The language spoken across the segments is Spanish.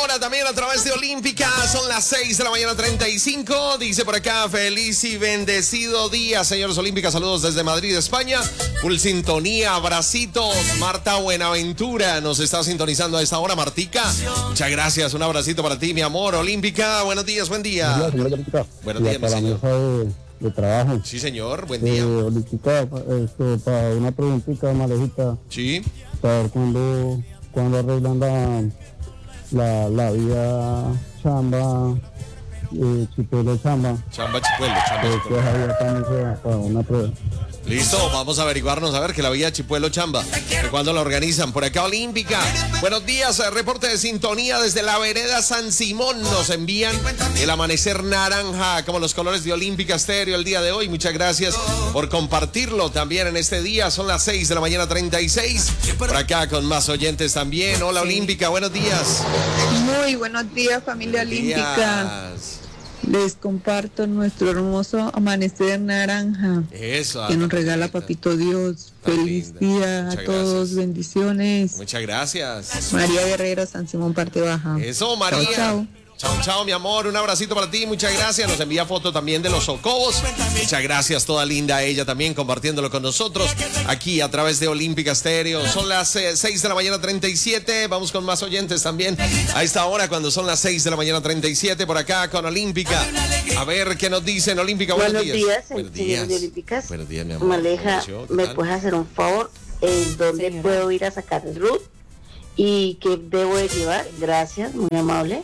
hora también a través de Olímpica. Son las 6 de la mañana 35. Dice por acá, feliz y bendecido día, señores Olímpica. Saludos desde Madrid, España. Full sintonía, abracitos. Marta Buenaventura nos está sintonizando a esta hora. Martica, muchas gracias. Un abracito para ti, mi amor. Olímpica, buenos días, buen día. Buenos días, mi señor. De trabajo. Sí, señor, buen día. Olímpica, para una preguntita, Malejita. Sí. Para ver cuándo arreglan la vía Chamba, Chipuelo Chamba. Chamba Chipuelo. Para una prueba. Listo, vamos a averiguarnos a ver que la vía Chipuelo Chamba, de cuándo la organizan. Por acá Olímpica. Buenos días, reporte de sintonía desde la vereda San Simón. Nos envían el amanecer naranja, como los colores de Olímpica Estéreo el día de hoy. Muchas gracias por compartirlo también en este día. Son las 6 de la mañana 36. Por acá con más oyentes también. Hola Olímpica, buenos días. Muy buenos días, familia Olímpica. Les comparto nuestro hermoso amanecer naranja. Eso. Que nos regala Papito Dios. Feliz día a todos, bendiciones. Muchas gracias. María Guerrero, San Simón, parte baja. Eso, María. Chao, chao. Chao, chao, mi amor. Un abracito para ti. Muchas gracias. Nos envía foto también de los socobos. Muchas gracias, toda linda ella también compartiéndolo con nosotros aquí a través de Olímpica Estéreo. Son las 6 de la mañana 37. Vamos con más oyentes también a esta hora cuando son las 6 de la mañana 37 por acá con Olímpica. A ver qué nos dicen Olímpica. Buenos días. Buenos días. Buenos días, mi amor. Maleja, ¿me puedes hacer un favor? ¿Dónde puedo ir a sacar el RUT? ¿Y qué debo de llevar? Gracias, muy amable.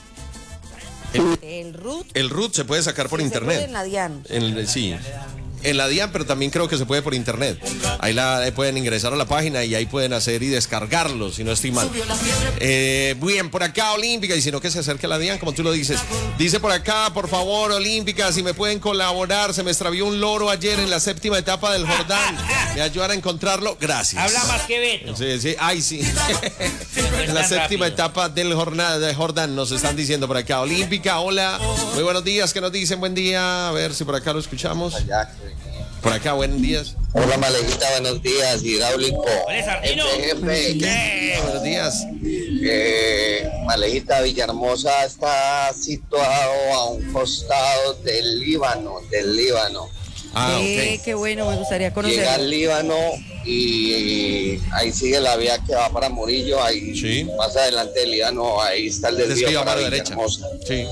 El RUT se puede sacar por internet. En la DIAN. Sí. En la DIAN, pero también creo que se puede por internet. Ahí pueden ingresar a la página y ahí pueden hacer y descargarlo, si no estoy mal. Bien, por acá Olímpica, y si no que se acerque a la DIAN, como tú lo dices. Dice por acá, por favor, Olímpica, si me pueden colaborar, se me extravió un loro ayer en la 7ª etapa del Jordán. ¿Me ayudan a encontrarlo? Gracias. Habla más que Beto. Sí, sí, ay, sí. En la 7ª etapa del Jordán nos están diciendo por acá. Olímpica, hola, muy buenos días, ¿qué nos dicen? Buen día, a ver si por acá lo escuchamos. Por acá, buenos días. Hola, Malejita, buenos días, hidráulico. Hola, Sardino. Buenos días. Malejita, Villahermosa está situado a un costado del Líbano. Ah, ok. Qué bueno, me gustaría conocer. Llega al Líbano y ahí sigue la vía que va para Murillo, ahí sí. Más adelante del Líbano, ahí está el desvío para Villahermosa. Sí.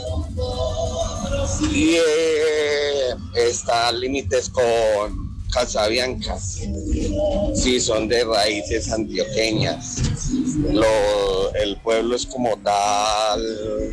Y está límites con Casabianca. Sí, son de raíces antioqueñas. El pueblo es como tal,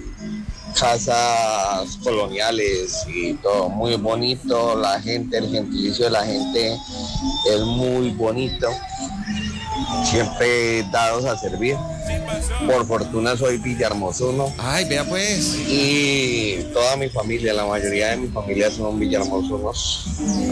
casas coloniales y todo muy bonito. La gente, el gentilicio de la gente es muy bonito. Siempre dados a servir. Por fortuna soy villahermosuno. Ay, vea pues. Y toda mi familia, la mayoría de mi familia son villahermosunos.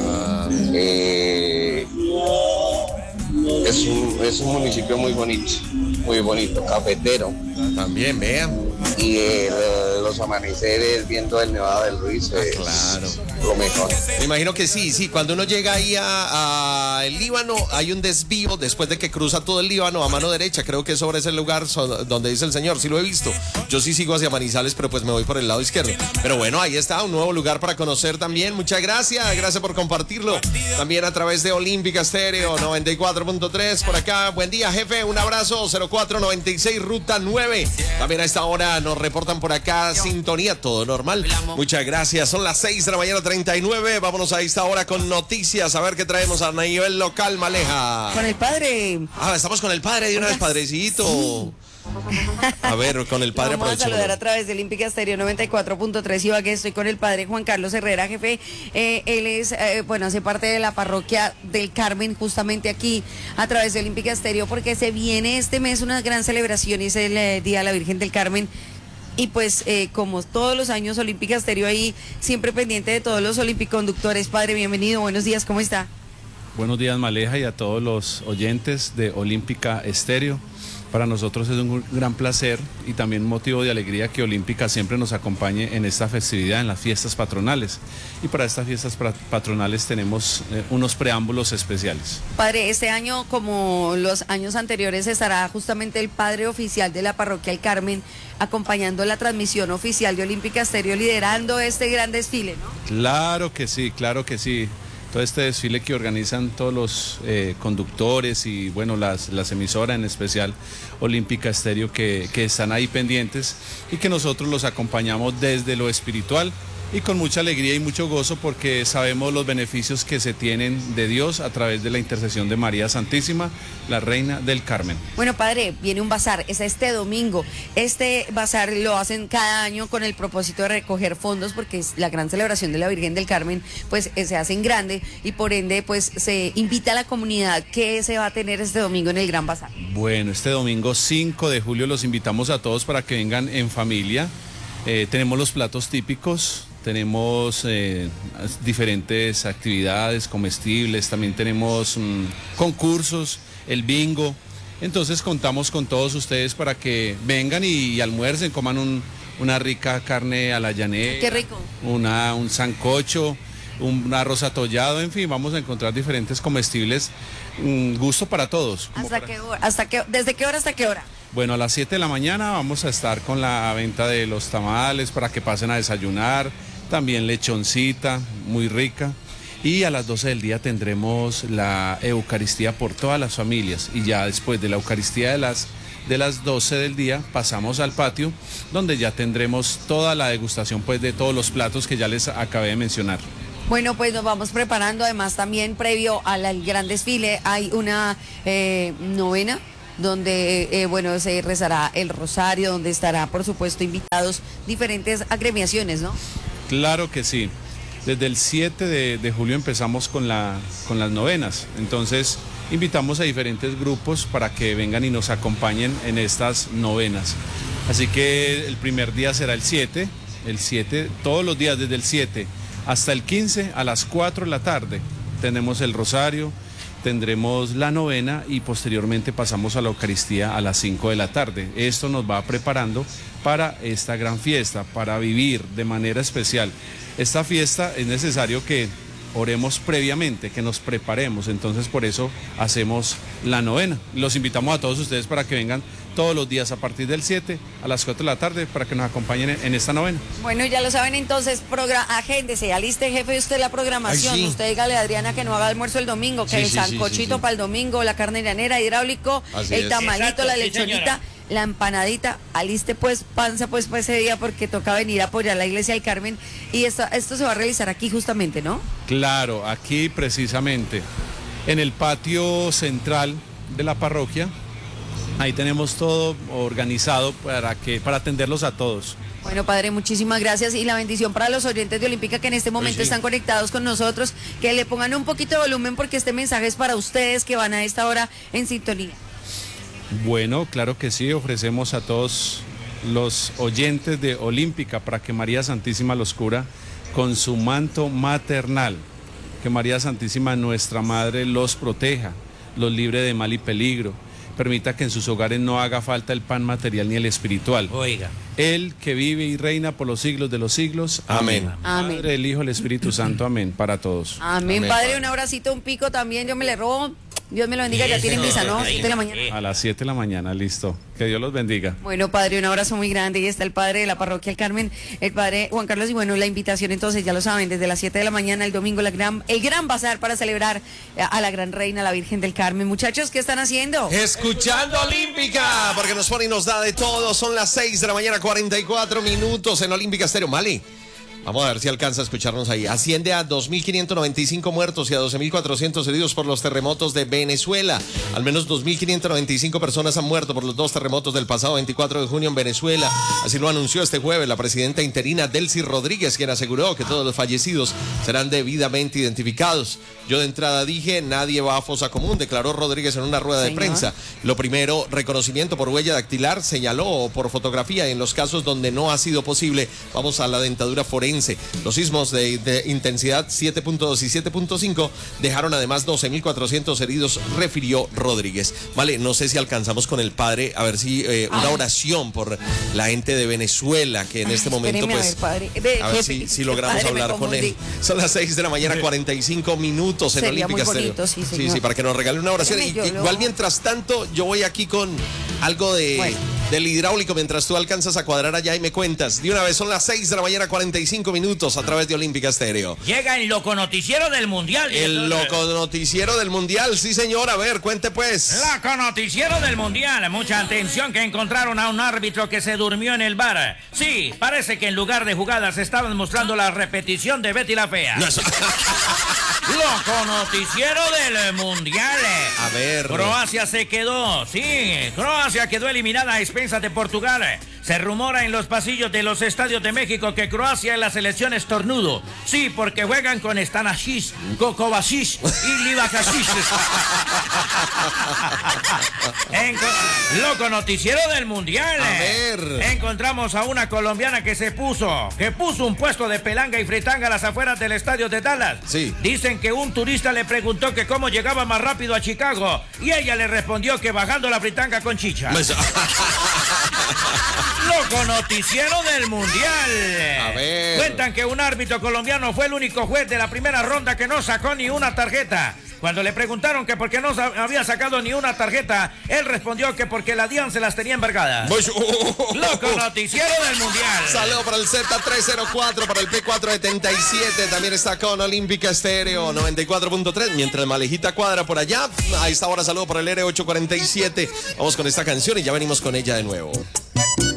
Es un municipio muy bonito, cafetero. También, vean. Y los amaneceres viendo el Nevado del Ruiz es claro. Lo mejor. Me imagino que sí. Cuando uno llega ahí a el Líbano, hay un desvío después de que cruza todo el Líbano a mano derecha. Creo que sobre ese lugar donde dice el señor. Sí lo he visto. Yo sí sigo hacia Manizales, pero pues me voy por el lado izquierdo. Pero bueno, ahí está, un nuevo lugar para conocer también. Muchas gracias. Gracias por compartirlo. También a través de Olímpica Estéreo 94.3. Por acá, buen día, jefe. Un abrazo. 0496 Ruta 9. También a esta hora nos reportan por acá sintonía, todo normal. Muchas gracias. Son las 6 de la mañana 39. Vámonos a esta hora con noticias. A ver qué traemos a nivel local, Maleja. Con el padre. Estamos con el padre de una vez, padrecito. Sí. A ver, con el padre. Vamos a saludar a través de Olímpica Estéreo 94.3 Ibagué. Estoy con el padre Juan Carlos Herrera, jefe. Él es, hace parte de la parroquia del Carmen, justamente aquí a través de Olímpica Estéreo, porque se viene este mes una gran celebración y es el Día de la Virgen del Carmen. Y pues, como todos los años, Olímpica Estéreo ahí, siempre pendiente de todos los olimpiconductores. Padre, bienvenido, buenos días, ¿cómo está? Buenos días, Maleja, y a todos los oyentes de Olímpica Estéreo. Para nosotros es un gran placer y también un motivo de alegría que Olímpica siempre nos acompañe en esta festividad, en las fiestas patronales. Y para estas fiestas patronales tenemos unos preámbulos especiales. Padre, este año, como los años anteriores, estará justamente el padre oficial de la parroquia El Carmen acompañando la transmisión oficial de Olímpica Estéreo, liderando este gran desfile, ¿no? Claro que sí, claro que sí. Todo este desfile que organizan todos los conductores y bueno, las emisoras, en especial Olímpica Estéreo, que están ahí pendientes y que nosotros los acompañamos desde lo espiritual y con mucha alegría y mucho gozo porque sabemos los beneficios que se tienen de Dios a través de la intercesión de María Santísima, la Reina del Carmen. Bueno, padre, viene un bazar, es este domingo. Este bazar lo hacen cada año con el propósito de recoger fondos porque es la gran celebración de la Virgen del Carmen, pues se hace en grande y por ende pues se invita a la comunidad. ¿Qué se va a tener este domingo en el gran bazar? Bueno, este domingo 5 de julio los invitamos a todos para que vengan en familia. Tenemos los platos típicos. Tenemos diferentes actividades comestibles, también tenemos concursos, el bingo. Entonces contamos con todos ustedes para que vengan y almuercen, coman una rica carne a la llanera. Qué rico. Un sancocho, un arroz atollado, en fin, vamos a encontrar diferentes comestibles. Gusto para todos. ¿Hasta qué hora? ¿Desde qué hora hasta qué hora? Bueno, a las 7 de la mañana vamos a estar con la venta de los tamales para que pasen a desayunar, también lechoncita, muy rica. Y a las 12 del día tendremos la Eucaristía por todas las familias. Y ya después de la Eucaristía de las 12 del día pasamos al patio, donde ya tendremos toda la degustación pues, de todos los platos que ya les acabé de mencionar. Bueno, pues nos vamos preparando, además también previo al gran desfile hay una novena donde bueno, se rezará el rosario, donde estará por supuesto invitados diferentes agremiaciones, ¿no? Claro que sí. Desde el 7 de julio empezamos con las novenas, entonces invitamos a diferentes grupos para que vengan y nos acompañen en estas novenas. Así que el primer día será el 7, todos los días desde el 7 hasta el 15 a las 4 de la tarde tenemos el rosario, tendremos la novena y posteriormente pasamos a la Eucaristía a las 5 de la tarde. Esto nos va preparando para esta gran fiesta, para vivir de manera especial. Esta fiesta es necesario que oremos previamente, que nos preparemos, entonces por eso hacemos la novena. Los invitamos a todos ustedes para que vengan todos los días a partir del 7 a las 4 de la tarde para que nos acompañen en esta novena. Bueno, ya lo saben entonces, agéndese, aliste jefe usted la programación. Ay, sí. Usted dígale a Adriana que no haga almuerzo el domingo, que el sancochito para el domingo, la carne llanera, hidráulico, así el es. tamalito, Exacto, la sí, lechonita, señora. la empanadita, aliste pues panza pues para ese día porque toca venir a apoyar la iglesia del Carmen y esto se va a realizar aquí justamente, ¿no? Claro, aquí precisamente, en el patio central de la parroquia. Ahí tenemos todo organizado para atenderlos a todos. Bueno, padre, muchísimas gracias y la bendición para los oyentes de Olímpica que en este momento sí. están conectados con nosotros, que le pongan un poquito de volumen porque este mensaje es para ustedes que van a esta hora en sintonía. Bueno, claro que sí, ofrecemos a todos los oyentes de Olímpica para que María Santísima los cubra con su manto maternal, que María Santísima, nuestra Madre, los proteja, los libre de mal y peligro, permita que en sus hogares no haga falta el pan material ni el espiritual. Oiga. Él que vive y reina por los siglos de los siglos. Amén. Amén. Padre, el Hijo, el Espíritu Santo. Amén. Para todos. Amén, Amén, padre, padre. un abracito, un pico también, yo me le robo. Dios me lo bendiga, ya tienen visa, ¿no? 7 de la mañana. A las 7 de la mañana, listo. Que Dios los bendiga. Bueno, padre, un abrazo muy grande. Y está el padre de la parroquia El Carmen, el padre Juan Carlos. Y bueno, la invitación entonces, ya lo saben, desde las 7 de la mañana, el domingo, el gran bazar para celebrar a la gran reina, la Virgen del Carmen. Muchachos, ¿qué están haciendo? Escuchando Olímpica, porque nos pone y nos da de todo. Son las 6 de la mañana, 44 minutos en Olímpica Estéreo. Mali, vamos a ver si alcanza a escucharnos ahí. Asciende a 2.595 muertos y a 12.400 heridos por los terremotos de Venezuela. Al menos 2.595 personas han muerto por los dos terremotos del pasado 24 de junio en Venezuela. Así lo anunció este jueves la presidenta interina Delcy Rodríguez, quien aseguró que todos los fallecidos serán debidamente identificados. Yo de entrada dije, nadie va a fosa común, declaró Rodríguez en una rueda de prensa. Lo primero, reconocimiento por huella dactilar, señaló, o por fotografía. En los casos donde no ha sido posible, vamos a la dentadura forense 15. Los sismos de intensidad 7.2 y 7.5 dejaron además 12.400 heridos, refirió Rodríguez. Vale, no sé si alcanzamos con el padre, a ver si una oración por la gente de Venezuela, que en este momento pues... A ver si logramos hablar con él. Son las 6 de la mañana, 45 minutos en Sería Olímpica muy bonito, Estéreo. sí, señor. Para que nos regale una oración. Igual mientras tanto, yo voy aquí con algo del hidráulico mientras tú alcanzas a cuadrar allá y me cuentas. De una vez, son las 6 de la mañana, 45 minutos a través de Olímpica Estéreo. Llega el loconoticiero del Mundial. El loconoticiero del Mundial, sí señor, a ver, cuente pues. Loconoticiero del Mundial, mucha atención que encontraron a un árbitro que se durmió en el bar. Sí, parece que en lugar de jugadas estaban mostrando la repetición de Betty la Fea. No, eso... Loconoticiero del Mundial. A ver. Croacia se quedó, sí, Croacia quedó eliminada a expensas de Portugal. Se rumora en los pasillos de los estadios de México que Croacia es la selección estornudo. Sí, porque juegan con Stanasic, Kokovacic y Livakovic. Loconoticiero del Mundial. A ver. Encontramos a una colombiana que puso un puesto de pelanga y fritanga a las afueras del estadio de Dallas. Sí. Dicen que un turista le preguntó que cómo llegaba más rápido a Chicago y ella le respondió que bajando la fritanga con chicha. Loconoticiero del Mundial. A ver. Cuentan que un árbitro colombiano fue el único juez de la primera ronda que no sacó ni una tarjeta. Cuando le preguntaron que por qué no había sacado ni una tarjeta, él respondió que porque la DIAN se las tenía embargadas. Loconoticiero del Mundial. Saludo para el Z304, para el P477. También está con Olímpica Estéreo 94.3. Mientras Malejita cuadra por allá, a esta hora saludo para el R847. Vamos con esta canción y ya venimos con ella de nuevo.